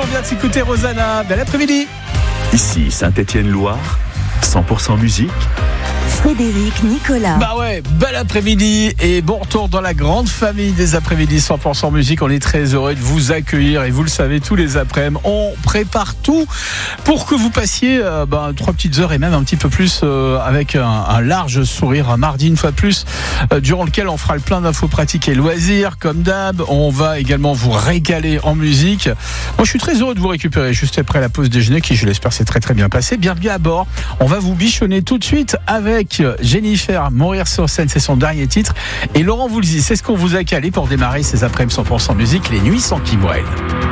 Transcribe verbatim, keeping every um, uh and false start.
vient de s'écouter Rosanna. Bel après-midi. Ici Saint-Étienne-Loire, cent pour cent musique. Frédéric Nicolas. Bah ouais, bel après-midi et bon retour dans la grande famille des après-midi cent pour cent musique. On est très heureux de vous accueillir et vous le savez, tous les après-midi, on prépare tout pour que vous passiez euh, bah, trois petites heures et même un petit peu plus euh, avec un, un large sourire. Un mardi une fois de plus, euh, durant lequel on fera le plein d'infos pratiques et loisirs comme d'hab. On va également vous régaler en musique. Moi, je suis très heureux de vous récupérer juste après la pause déjeuner qui, je l'espère, s'est très très bien passée. Bienvenue à bord. On va vous bichonner tout de suite avec Jennifer, Mourir sur scène, c'est son dernier titre. Et Laurent Voulzy, c'est ce qu'on vous a calé pour démarrer ces après-midi cent pour cent musique, les nuits sans Kim Wilde.